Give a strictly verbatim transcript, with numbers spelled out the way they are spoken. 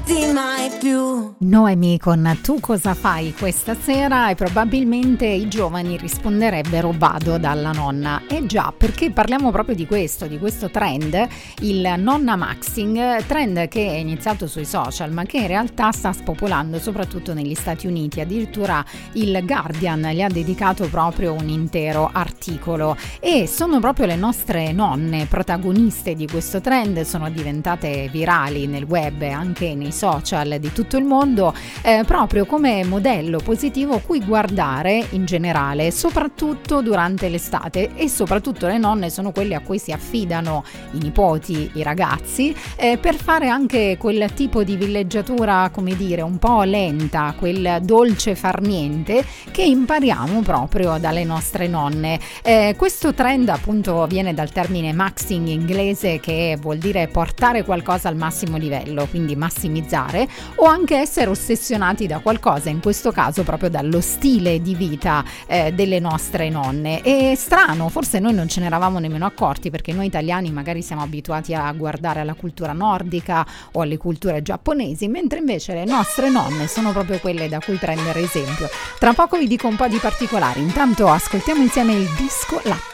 senti mai più. Noemi con Tu cosa fai questa sera, e probabilmente i giovani risponderebbero vado dalla nonna. E già, perché parliamo proprio di questo, di questo trend, il nonna maxing, trend che è iniziato sui social ma che in realtà sta spopolando soprattutto negli Stati Uniti. Addirittura il Guardian gli ha dedicato proprio un intero articolo, e sono proprio le nostre nonne protagoniste di questo trend. Sono diventate virali nel web e anche nei social di tutto il mondo, eh, proprio come modello positivo cui guardare in generale, soprattutto durante l'estate. E soprattutto le nonne sono quelle a cui si affidano i nipoti, i ragazzi, eh, per fare anche quel tipo di villeggiatura, come dire, un po' lenta, quel dolce far niente che impariamo proprio dalle nostre nonne. Eh, questo trend appunto viene dal termine maxing inglese, che vuol dire portare qualcosa al massimo livello, quindi massimizzare, o anche essere ossessionati da qualcosa, in questo caso proprio dallo stile di vita eh, delle nostre nonne. È strano, forse noi non ce ne eravamo nemmeno accorti, perché noi italiani magari siamo abituati a guardare alla cultura nordica o alle culture giapponesi, mentre invece le nostre nonne sono proprio quelle da cui prendere esempio. Tra poco vi dico un po' di particolari, intanto ascoltiamo insieme il disco Latte.